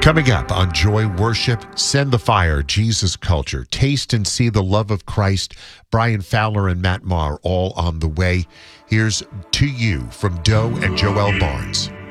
Coming up on Joy Worship, Send the Fire, Jesus Culture, Taste and See the Love of Christ. Brian Fowler and Matt Maher all on the way. Here's To You from Doe and Joel Barnes.